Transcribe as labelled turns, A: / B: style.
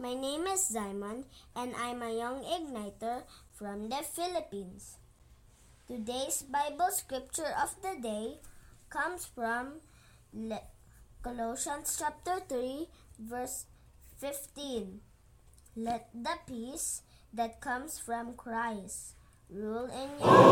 A: My name is Simon, and I'm a young igniter from the Philippines. Today's Bible scripture of the day comes from Colossians chapter 3, verse 15. Let the peace that comes from Christ rule in your